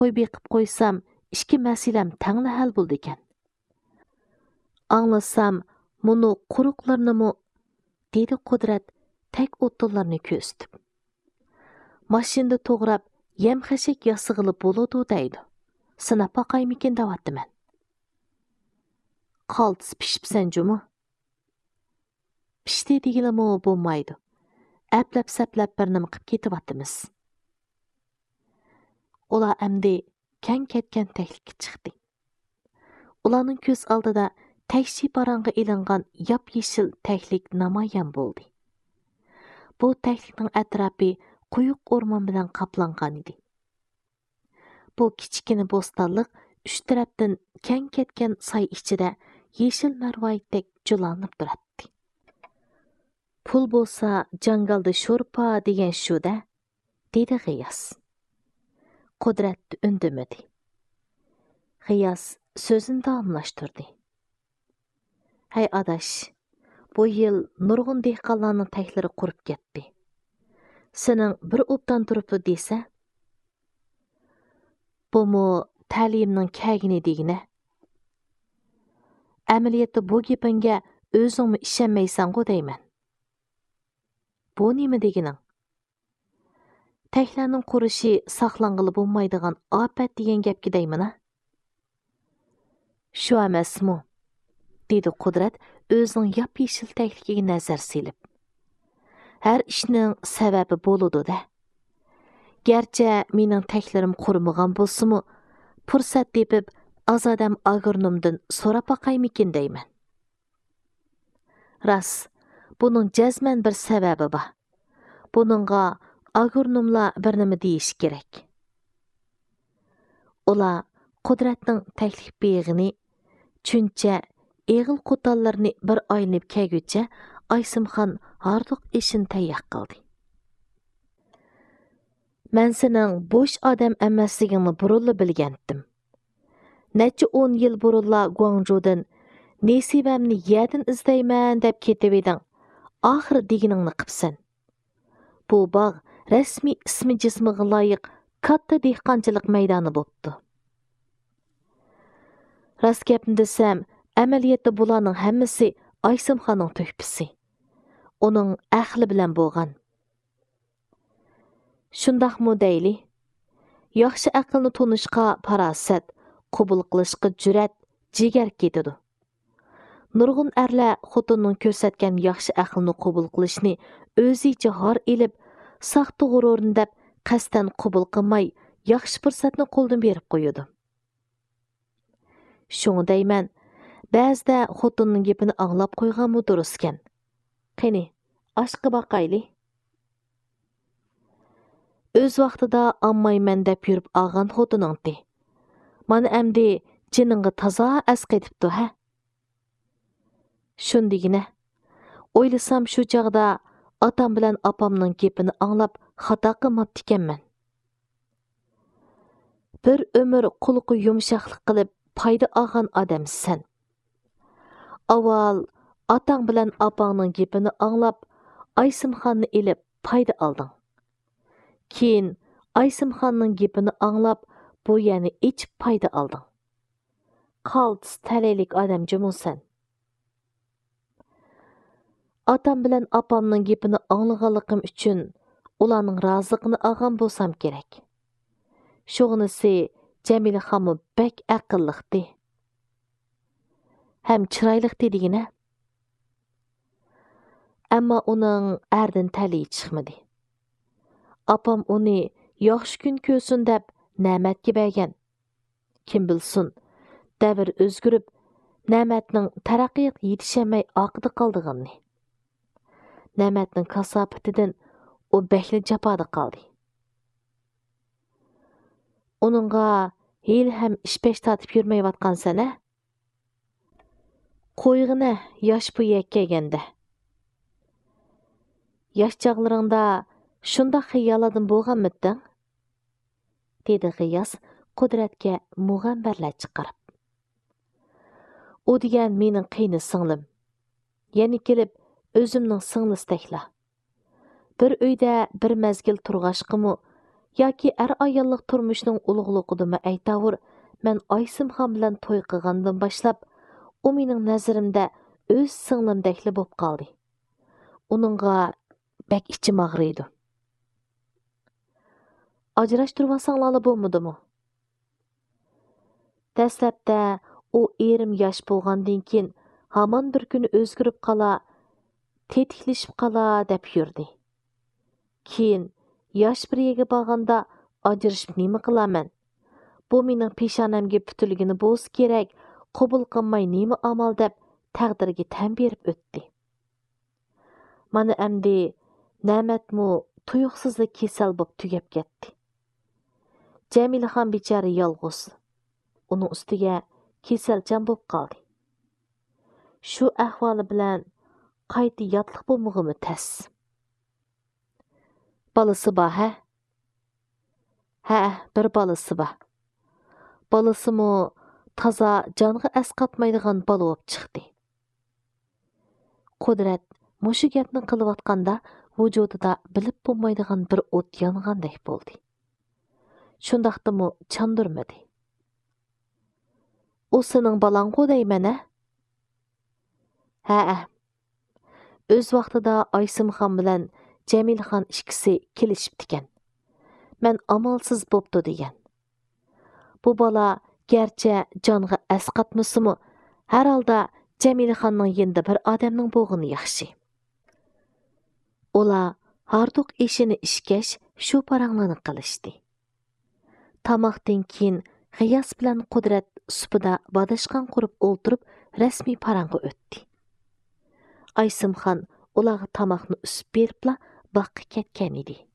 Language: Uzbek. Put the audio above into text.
qo'y beqib qo'ysam, ikki мәселем таңлы hal bo'ldi ekan. Аңласам, мұны quruqlarnimi, dedi Qudrat tek o'tlarni ko'zitib. Mashinada to'g'rab, yem-xashak yasig'ilib bo'ladi deydi. Sinab baqaymikin davatdiman. Qaltis pishibsan jumi? Pishdi degilimi bo'lmaydi. Aplab-saplab bir nima qilib ketavatimiz. Ular amdi kang ketgan taklikka chiqdi. Ularning ko'z oldida takshi baranga ilingan yop-yeshil taklik namoyon bo'ldi. Bu taklikning atrofi quyuq o'rmon bilan qoplangan edi. Bu kichkina bo'stonliq uch tarafdan kang ketgan soy ichida yeshil marvoyitdek julanib turadi. Pul bo'lsa jangalda sho'rpa degan shu-da, dedi G'iyos. Qudrat undamadi. G'iyos so'zini davomlashtirdi. Hay adash, bu yil nurg'un dehqonlarning taklari qurib ketdi. Sening bir obdan turibdi desa, bumu ta'limning kagini degina. Amaliyotda bu gapingga o'zingmi ishonmaysan-ku deyman. Bu nima degining? Taklarning qurishi saqlanqili bo'lmaydigan ofat degan gapga deyman-a? Shu emasmi? Dedi Qudrat o'zining yop-yeshil taklikiga nazar silib. Har ishning sababi bo'ladi-da. Garchi mening taklarim qurmagan bo'lsa-mu, fursat tepib azodam agronomdan so'rab baqaymikin deyman. Ras, buning jazman bir sababi bor. Buningga agronomlar bir nima deyish kerak. Ular Qudratning taklif beg'ini chuncha eg'il qo'tallarni bir aylanib kelguncha Aysimxon harliq ishini tayyor qildi. Men sening bo'sh odam emasligingni burunla bilgandim. Necha 10 yil burunla Guangzhoudan nesibamni yerdan izlayman deb ketib eding. Oxiri deginingni qipsan. Bu bog' rasmiy ismi jismiga loyiq katta dehqonchilik maydoni bo'pti. Rast gapni desam, amaliyotda bularning hammasi Aysimxonning to'hpisi. Uning ahli bilan bo'lgan. Shundaqmi deyli? Yaxshi aqlni tunishqa farosat, qabul qilishga jur'at, jigar ketadi. Nurg'un erlar xotinning ko'rsatgan yaxshi aqlni qabul qilishni o'zicha har elib, saxta g'ururni deb qasdan qabul qilmay, yaxshi fursatni qo'ldan berib qo'yadi. Shuni deyman, ba'zida xotinning gapini anglab qo'yganmi durust ekan. Qani, oshqa baqayli. O'z vaqtida ammayman deb yurib olgan xotiningdi. Mana endi jiningga toza as ketibdi, ha? Shundigina. O'ylasam shu chaqda otam bilan opamning gapini anglab xato qilmabdi ekanman. Bir umr qulqi yumshoqlik qilib foyda olgan odamsan. Avval otang bilan opangning gapini anglab, Aysimxonni ilib foyda olding. Keyin Aysimxonning gapini anglab, bu yana ichib foyda olding. Qaltis talaylik odam jumusan. Otam bilan opamning gapini anglaganligim uchun ularning roziligini olgan bo'lsam kerak. Shug'inisi Jamila xonmi bek aqlliqdi. Ham chiroyliqdi degina. Ammo uning ardan tali chiqmadi. Opam uni yaxshi kun ko'rsin deb ne'matga bergan. Kim bilsin, davr o'zgarib, ne'matning taraqqiyot yetishmay oqida qoldiganini. Ne'matning kasofatidan u bekli jafoda qoldi. Uningga hil ham ishpesh tatib yurmayotqansan-a? Qo'yg'ina yosh bu yakkaganda. Yosh chog'laringda shundoq xiyollardan bo'lganmidding? Dedi G'iyos Qudratga mug'ambarlar chiqarib. U degan mening qiyni singlim. Yana kelib o'zimning singlistakla. Bir uyda bir mezgil turg'ashqimi, yoki ayollik turmushning ulug'liqidimi aytavur, men Aysimxon bilan to'y qilgandan boshlab, u mening nazarimda o'z singlimdekli bo'lib qoldi. Uningga bak ichim og'riydi. Ajrashtirib olsanglar bo'lmadimi? Dastlabda u erim yosh bo'lgandan keyin hamon bir kuni o'zgarib qala, tetiklashib qala deb yurdi. Keyin yosh bir yerga borganda ajrashib nima qilaman? Bu mening peshonamga putilgini bo'lsa kerak, qabul qilmay nima amal deb taqdirga tan berib o'tdi. Mana endi Na'matmu tuyuqsizlik kasal bo'lib tugab ketdi. Jamilaxon bechora yolg'iz. Uning ustiga kasalchan bo'lib qoldi. Shu ahvoli bilan qayta yotliq bo'lmog'imi tas. Balasi bor, ha? Ha, bir balasi bor. Balasimi toza jonga asqatmaydigan bola bo'lib chiqdi. Qudrat mushu gapni qilayotganda vujudida bilib bo'lmaydigan bir o't yongandek bo'ldi. Shundaqdimi chandurmadi. U sening balang-ku deyman-a? Ha. O'z vaqtida Aysimxon bilan Jamilxon ikkisi kelishibdi-ekan. Men amalsiz bo'pti degan. Bu bola garchi jonga asqatmasimi, har holda Jamilxonning yenda bir odamning bo'g'ini yaxshi. Ular harduq ishini ishkash shu paranglarni qilishdi. Tamoqdan keyin G'iyos bilan Qudrat supida badashqon qurib o'ltirib rasmiy parangga o'tdi. Aysimxon ularga tamoqni usib beribla baqqa ketgan edi.